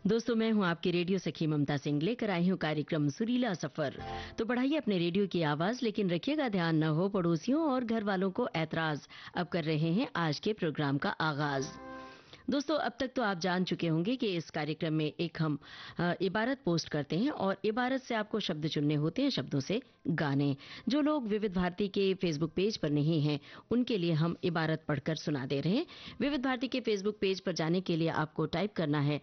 दोस्तों, मैं हूं आपकी रेडियो सखी ममता सिंह, लेकर आई हूं कार्यक्रम सुरीला सफर। तो बढ़ाइए अपने रेडियो की आवाज, लेकिन रखिएगा ध्यान न हो पड़ोसियों और घर वालों को ऐतराज। अब कर रहे हैं आज के प्रोग्राम का आगाज। दोस्तों, अब तक तो आप जान चुके होंगे कि इस कार्यक्रम में एक हम इबारत पोस्ट करते हैं और इबारत से आपको शब्द चुनने होते हैं, शब्दों से गाने। जो लोग विविध भारती के फेसबुक पेज पर नहीं हैं, उनके लिए हम इबारत पढ़कर सुना दे रहे हैं। विविध भारती के फेसबुक पेज पर जाने के लिए आपको टाइप करना है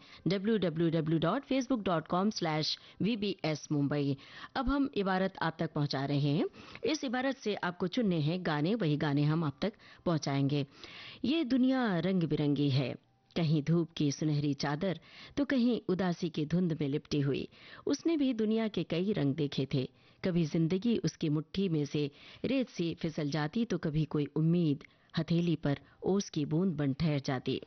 www.facebook.com/vbs Mumbai। अब हम इबारत आप तक पहुंचा रहे हैं। इस इबारत से आपको चुनने हैं गाने, वही गाने हम आप तक पहुंचाएंगे। ये दुनिया रंग बिरंगी है, कहीं धूप की सुनहरी चादर तो कहीं उदासी की धुंध में लिपटी हुई। उसने भी दुनिया के कई रंग देखे थे। कभी जिंदगी उसकी मुट्ठी में से रेत सी फिसल जाती, तो कभी कोई उम्मीद हथेली पर ओस की बूंद बन ठहर जाती।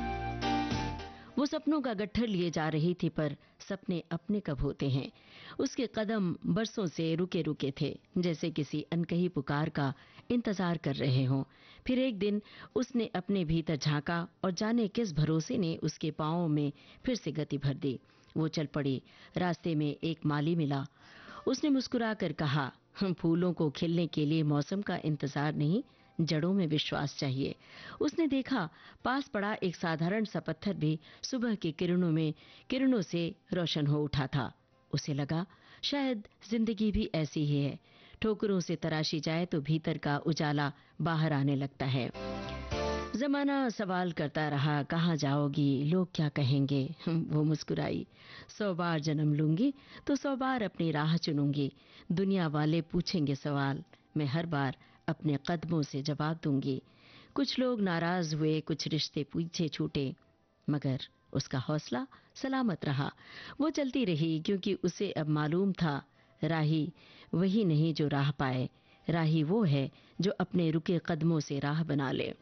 वो सपनों का गट्ठर लिए जा रही थी, पर सपने अपने कब होते हैं। उसके कदम बरसों से रुके रुके थे, जैसे किसी अनकही पुकार का इंतजार कर रहे हों। फिर एक दिन उसने अपने भीतर झांका और जाने किस भरोसे ने उसके पांवों में फिर से गति भर दी। वो चल पड़ी। रास्ते में एक माली मिला। उसने मुस्कुराकर कहा, फूलों को खिलने के लिए मौसम का इंतजार नहीं, जड़ों में विश्वास चाहिए। उसने देखा, पास पड़ा एक साधारण सा पत्थर भी सुबह की किरणों से रोशन हो उठा था। उसे लगा, शायद जिंदगी भी ऐसी ही है। ठोकरों से तराशी जाए तो भीतर का उजाला बाहर आने लगता है। जमाना सवाल करता रहा, कहाँ जाओगी, लोग क्या कहेंगे। वो मुस्कुराई। 100 बार जन्म लूंगी तो 100 बार अपनी राह चुनूंगी। दुनिया वाले पूछेंगे सवाल, मैं हर बार अपने कदमों से जवाब दूंगी। कुछ लोग नाराज हुए, कुछ रिश्ते पीछे छूटे, मगर उसका हौसला सलामत रहा। वो चलती रही, क्योंकि उसे अब मालूम था, राही वही नहीं जो राह पाए, राही वो है जो अपने रुके कदमों से राह बना ले।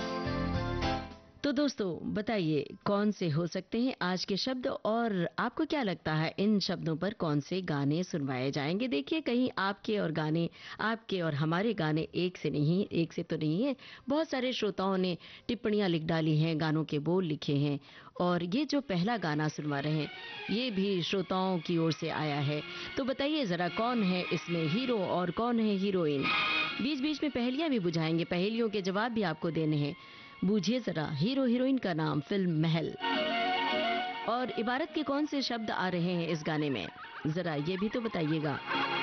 तो दोस्तों, बताइए कौन से हो सकते हैं आज के शब्द, और आपको क्या लगता है इन शब्दों पर कौन से गाने सुनवाए जाएंगे। देखिए, कहीं आपके और हमारे गाने एक से तो नहीं है। बहुत सारे श्रोताओं ने टिप्पणियां लिख डाली हैं, गानों के बोल लिखे हैं, और ये जो पहला गाना सुनवा रहे हैं, ये भी श्रोताओं की ओर से आया है। तो बताइए जरा, कौन है इसमें हीरो और कौन है हीरोइन। बीच बीच में पहेलियां भी बुझाएंगे, पहेलियों के जवाब भी आपको देने हैं। बूझिए जरा, हीरो हीरोइन का नाम, फिल्म महल, और इबारत के कौन से शब्द आ रहे हैं इस गाने में, जरा ये भी तो बताइएगा।